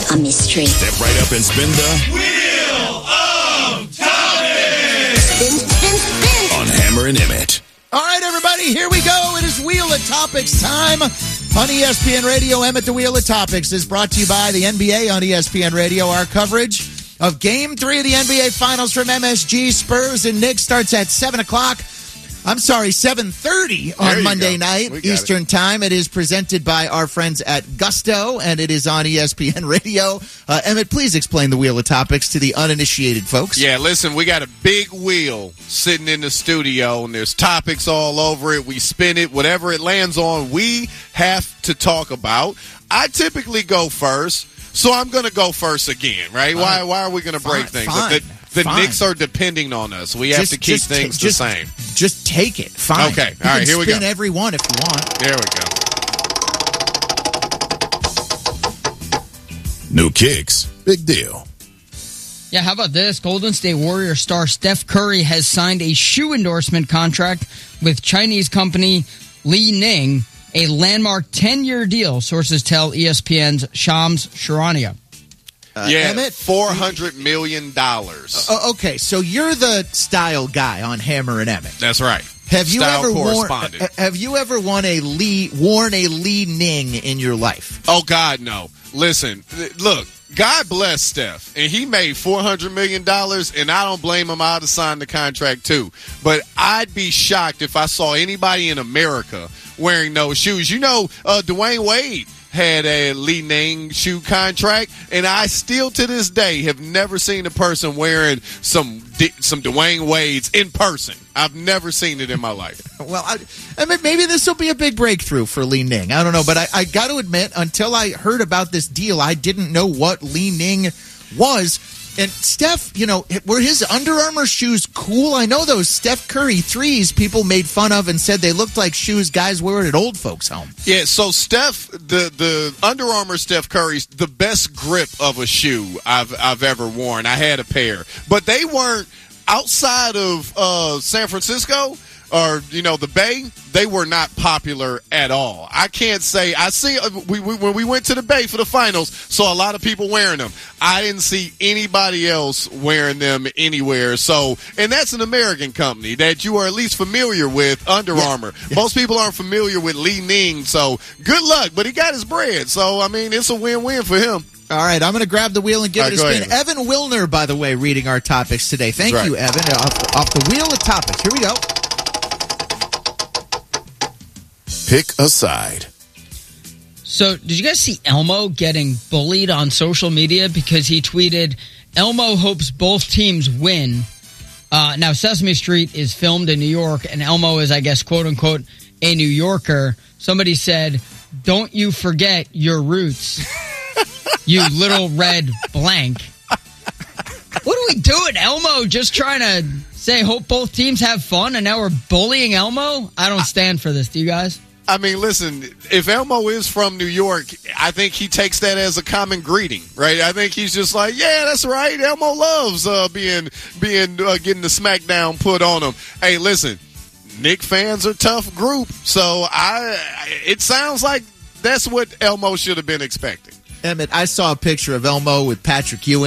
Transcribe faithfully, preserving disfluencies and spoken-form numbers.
a mystery. Step right up and spin the Wheel of Topics! Spin, spin, spin. on Hammer and Emmett. All right, everybody, here we go. It is Wheel of Topics time on E S P N Radio. Emmett, the Wheel of Topics is brought to you by the N B A on E S P N Radio. Our coverage of Game three of the N B A Finals from M S G, Spurs and Knicks starts at seven o'clock. I'm sorry, seven thirty on Monday go. night Eastern it. Time. It is presented by our friends at Gusto, and it is on E S P N Radio. Uh, Emmett, please explain the Wheel of Topics to the uninitiated folks. Yeah, listen, we got a big wheel sitting in the studio, and there's topics all over it. We spin it. Whatever it lands on, we have to talk about. I typically go first, so I'm going to go first again, right? Fine. Why Why are we going to break fine, things? Fine. The, the Fine. Knicks are depending on us. We have just, to keep just, things just, the same. Just take it. Fine. Okay. You All right, can here we go. spin every one if you want. There we go. New kicks. Big deal. Yeah, how about this? Golden State Warrior star Steph Curry has signed a shoe endorsement contract with Chinese company Li Ning, a landmark ten-year deal, sources tell E S P N's Shams Charania. Uh, yeah, Emmett, four hundred million dollars. Uh, okay, so you're the style guy on Hammer and Emmett. That's right. Have you Style ever worn? correspondent. uh, Have you ever worn a Lee worn a Li Ning in your life? Oh, God, no. Listen, th- look, God bless Steph, and he made four hundred million dollars, and I don't blame him. I ought to sign the contract, too. But I'd be shocked if I saw anybody in America wearing those shoes. You know, uh, Dwayne Wade had a Li Ning shoe contract, and I still to this day have never seen a person wearing some some Dwayne Wade's in person. I've never seen it in my life. Well, I, I mean, maybe this will be a big breakthrough for Li Ning. I don't know, but I, I got to admit, until I heard about this deal, I didn't know what Li Ning was. And Steph, you know, were his Under Armour shoes cool? I know those Steph Curry threes people made fun of and said they looked like shoes guys wear at old folks' home. Yeah, so Steph, the the Under Armour Steph Curry's the best grip of a shoe I've I've ever worn. I had a pair, but they weren't outside of uh, San Francisco or, you know, the Bay. They were not popular at all. I can't say I see uh, we, we when we went to the Bay for the finals, saw a lot of people wearing them. I didn't see anybody else wearing them anywhere. So, and that's an American company that you are at least familiar with, Under yeah. Armour. Yeah. Most people aren't familiar with Li Ning, so good luck. But he got his bread, so I mean, it's a win-win for him. All right, I'm going to grab the wheel and give All it right, a spin. ahead. Evan Wilner, by the way, reading our topics today. Thank That's you, right. Evan. Off, off the wheel of topics. Here we go. Pick a side. So, did you guys see Elmo getting bullied on social media because he tweeted, Elmo hopes both teams win. Uh, now, Sesame Street is filmed in New York, and Elmo is, I guess, quote-unquote, a New Yorker. Somebody said, don't you forget your roots, you little red blank. What are we doing, Elmo? Just trying to say, hope both teams have fun, and now we're bullying Elmo? I don't stand for this. Do you guys? I mean, listen, if Elmo is from New York, I think he takes that as a common greeting, right? I think he's just like, yeah, that's right. Elmo loves uh, being, being uh, getting the smackdown put on him. Hey, listen, Knick fans are a tough group, so I. it sounds like that's what Elmo should have been expecting. Emmett, I saw a picture of Elmo with Patrick Ewing.